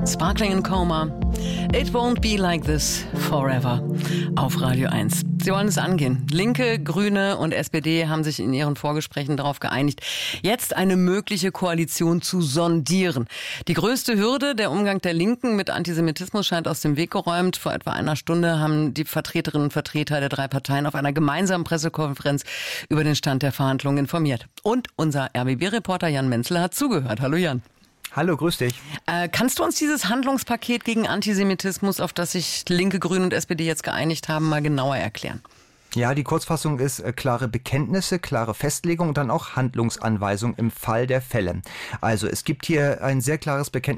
Sparkling in Coma. It won't be like this forever. Auf Radio 1. Sie wollen es angehen. Linke, Grüne und SPD haben sich in ihren Vorgesprächen darauf geeinigt, jetzt eine mögliche Koalition zu sondieren. Die größte Hürde, der Umgang der Linken mit Antisemitismus, scheint aus dem Weg geräumt. Vor etwa einer Stunde haben die Vertreterinnen und Vertreter der drei Parteien auf einer gemeinsamen Pressekonferenz über den Stand der Verhandlungen informiert. Und unser RBB-Reporter Jan Menzel hat zugehört. Hallo Jan. Hallo, grüß dich. Kannst du uns dieses Handlungspaket gegen Antisemitismus, auf das sich Linke, Grüne und SPD jetzt geeinigt haben, mal genauer erklären? Ja, die Kurzfassung ist klare Bekenntnisse, klare Festlegung und dann auch Handlungsanweisung im Fall der Fälle. Also es gibt hier ein sehr klares Bekenntnis